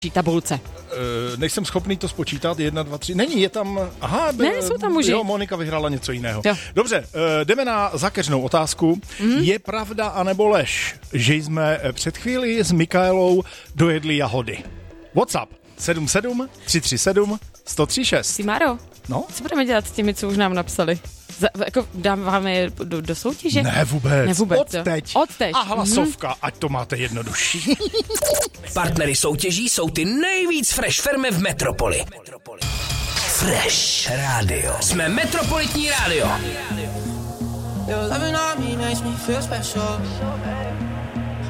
tabulce. Nejsem schopný to spočítat, 1, 2, 3, není, je tam, aha, ne, jsou tam muži. Jo, Monika vyhrála něco jiného. Jo. Dobře, jdeme na zákeřnou otázku. Je pravda anebo lež, že jsme před chvíli s Mikaelou dojedli jahody? WhatsApp 77 337 1036. Simaro, No? co budeme dělat s těmi, co už nám napsali? Jako dáváme je do soutěže? Ne vůbec. Odteď. A hlasovka, ať to máte jednodušší. Partnery soutěží jsou ty nejvíc fresh firmy v metropoli. Fresh Radio. Jsme Metropolitní rádio. Your loving on me makes me feel special.